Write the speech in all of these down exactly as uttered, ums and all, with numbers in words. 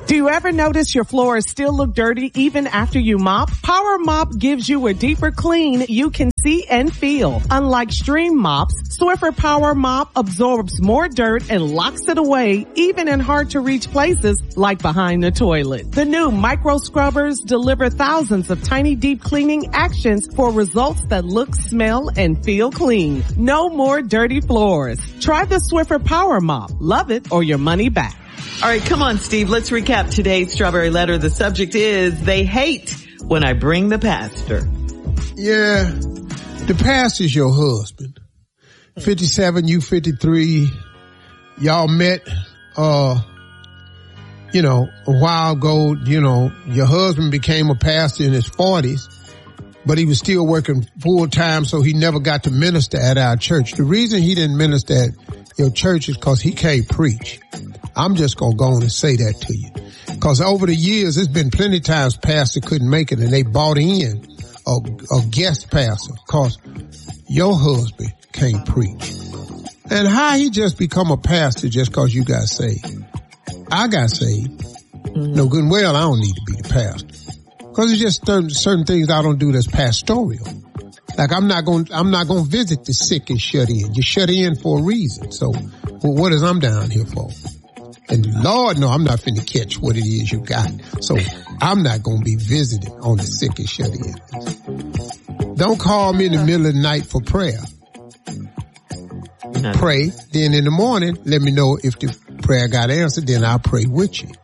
Do you ever notice your floors still look dirty even after you mop? Power Mop gives you a deeper clean you can see and feel. Unlike Stream mops, Swiffer Power Mop absorbs more dirt and locks it away even in hard to reach places like behind the toilet. The new micro scrubbers deliver thousands of tiny deep cleaning actions for results that look, smell, and feel clean. No more dirty floors. Try the Swiffer Power Mop. Love it or your money back. All right, come on, Steve. Let's recap today's Strawberry Letter. The subject is, they hate when I bring the pastor. Yeah, the pastor's your husband. fifty-seven, you fifty-three. Y'all met, uh, you know, a while ago. You know, your husband became a pastor in his forties, but he was still working full time, so he never got to minister at our church. The reason he didn't minister at your church is because he can't preach. I'm just going to go on and say that to you. Because over the years, there's been plenty of times pastor couldn't make it and they bought in a, a guest pastor because your husband can't preach. And how he just become a pastor just because you got saved? I got saved. Mm-hmm. No good and well, I don't need to be the pastor. Because it's just certain, certain things I don't do that's pastoral. Like I'm not going, I'm not going to visit the sick and shut in. You're shut in for a reason. So well, what is I'm down here for? And Lord, no, I'm not finna catch what it is you got. So I'm not going to be visiting on the sick and shut in. Don't call me in the middle of the night for prayer. No. Pray. Then in the morning, let me know if the prayer got answered. Then I'll pray with you.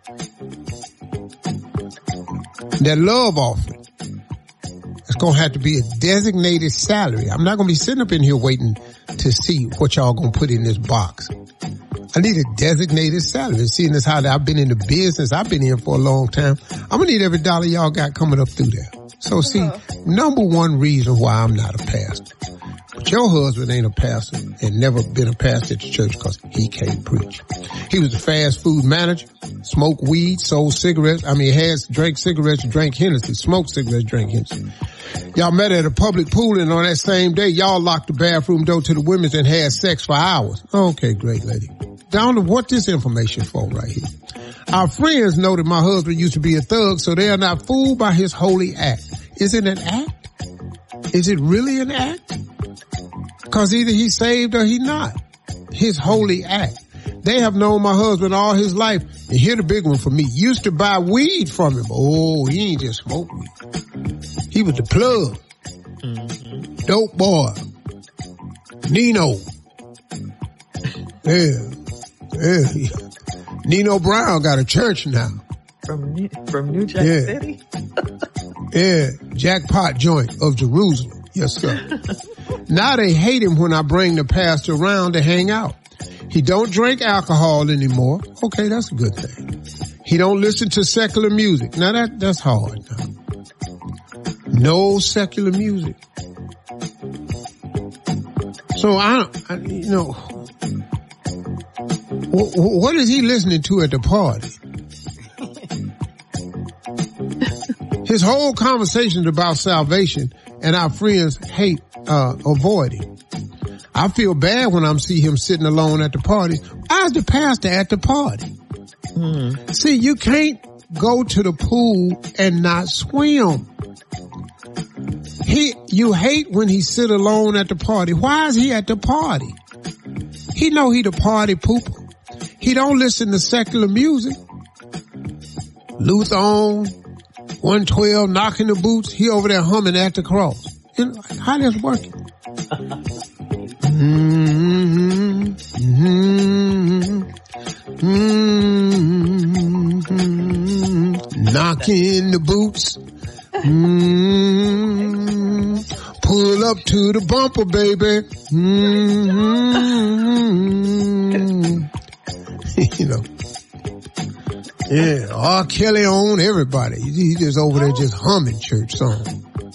That love offering, it's going to have to be a designated salary. I'm not going to be sitting up in here waiting to see what y'all going to put in this box. I need a designated salary. Seeing as how I've been in the business, I've been here for a long time. I'm going to need every dollar y'all got coming up through there. So see, uh-huh. number one reason why I'm not a pastor. But your husband ain't a pastor and never been a pastor at the church because he can't preach. He was a fast food manager, smoked weed, sold cigarettes. I mean, has drank cigarettes, drank Hennessy, smoked cigarettes, drank Hennessy. Y'all met at a public pool and on that same day, y'all locked the bathroom door to the women's and had sex for hours. Okay, great lady. Down to what this information for right here. Our friends know that my husband used to be a thug, so they are not fooled by his holy act. Is it an act? Is it really an act? Because either he's saved or he's not. His holy act. They have known my husband all his life. And here the big one for me. Used to buy weed from him. Oh, he ain't just smoke weed. He was the plug. Mm-hmm. Dope boy. Nino. Yeah. Yeah. Nino Brown got a church now. From New, from New Jack yeah. City? Yeah. Jackpot joint of Jerusalem. Yes, sir. Now they hate him when I bring the pastor around to hang out. He don't drink alcohol anymore. Okay, that's a good thing. He don't listen to secular music. Now that, that's hard now. No secular music. So I, I you know, what, what is he listening to at the party? His whole conversation is about salvation, and our friends hate, uh, avoid him. I feel bad when I see him sitting alone at the party. Why is the pastor at the party? Mm. See, you can't go to the pool and not swim. He, you hate when he sit alone at the party. Why is he at the party? He know he the party pooper. He don't listen to secular music. Luther on, one twelve, knocking the boots. He over there humming at the cross. You know, how that's working? Mm-hmm, mm-hmm, mm-hmm, knocking the boots. Mm-hmm, pull up to the bumper, baby. Mm-hmm. You know. Yeah, R. Kelly on everybody. He just over there just humming church songs.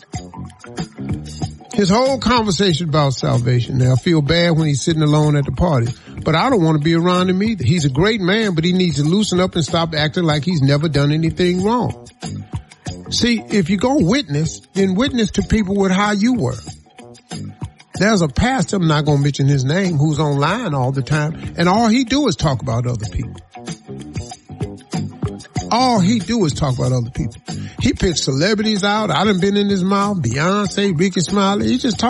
His whole conversation about salvation. Now, I feel bad when he's sitting alone at the party, but I don't want to be around him either. He's a great man, but he needs to loosen up and stop acting like he's never done anything wrong. See, if you're going to witness, then witness to people with how you were. There's a pastor, I'm not going to mention his name, who's online all the time, and all he do is talk about other people. All he do is talk about other people. He picks celebrities out. I done been in his mouth. Beyonce, Ricky Smiley. He just talk